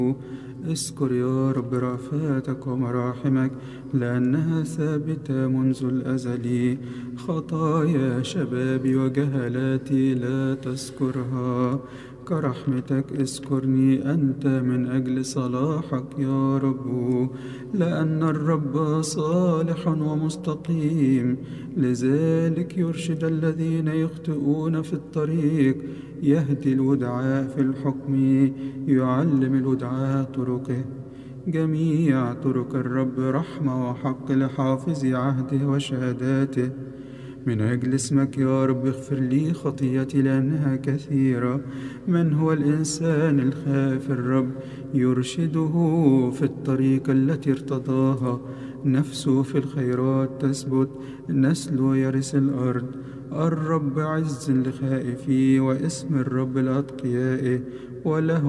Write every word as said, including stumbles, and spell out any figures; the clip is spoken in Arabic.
اذكر يا رب رأفاتك ومراحمك لأنها ثابتة منذ الأزل. خطايا شبابي وجهلاتي لا تذكرها، كرحمتك اذكرني أنت من أجل صلاحك يا رب، لأن الرب صالح ومستقيم، لذلك يرشد الذين يخطئون في الطريق، يهدي الودعاء في الحكم، يعلم الودعاء طرقه. جميع طرق الرب رحمة وحق لحافظي عهده وشهاداته. من أجل اسمك يا رب اغفر لي خطيتي لأنها كثيرة. من هو الإنسان الخائف الرب يرشده في الطريق التي ارتضاها. نفسه في الخيرات تثبت، نسله يرث الأرض. الرب عز لخائفيه واسم الرب لأتقيائه، وله